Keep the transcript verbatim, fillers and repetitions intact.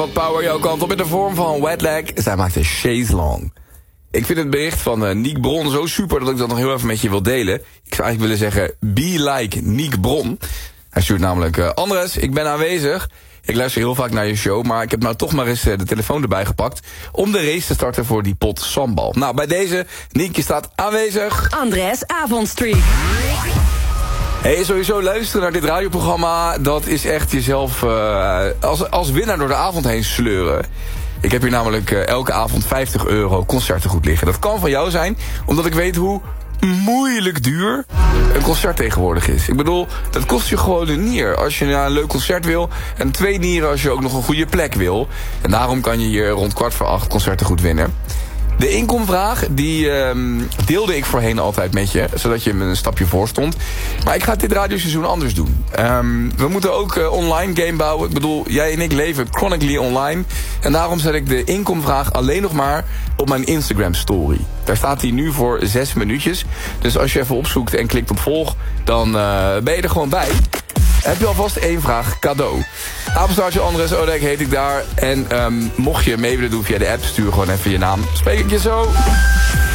Wat power jouw kant op in de vorm van Wetlag. Zij maakt een chaise long. Ik vind het bericht van uh, Niek Bron zo super dat ik dat nog heel even met je wil delen. Ik zou eigenlijk willen zeggen, be like Niek Bron. Hij stuurt namelijk, uh, Andres, ik ben aanwezig. Ik luister heel vaak naar je show, maar ik heb nou toch maar eens uh, de telefoon erbij gepakt om de race te starten voor die pot sambal. Nou, bij deze, Niek, je staat aanwezig. Andres Avondstreak. Hey, sowieso luisteren naar dit radioprogramma, dat is echt jezelf uh, als, als winnaar door de avond heen sleuren. Ik heb hier namelijk uh, elke avond vijftig euro concertengoed liggen. Dat kan van jou zijn, omdat ik weet hoe moeilijk duur een concert tegenwoordig is. Ik bedoel, dat kost je gewoon een nier als je naar een leuk concert wil, en twee nieren als je ook nog een goede plek wil. En daarom kan je hier rond kwart voor acht concertengoed winnen. De inkomvraag, die um, deelde ik voorheen altijd met je, zodat je me een stapje voor stond. Maar ik ga dit radioseizoen anders doen. Um, we moeten ook uh, online game bouwen. Ik bedoel, jij en ik leven chronically online. En daarom zet ik de inkomvraag alleen nog maar op mijn Instagram story. Daar staat hij nu voor zes minuutjes. Dus als je even opzoekt en klikt op volg, dan uh, ben je er gewoon bij. Heb je alvast één vraag cadeau. Apenstaartje Andres Odek heet ik daar. En um, mocht je mee willen doen via de app, stuur gewoon even je naam. Spreek ik je zo.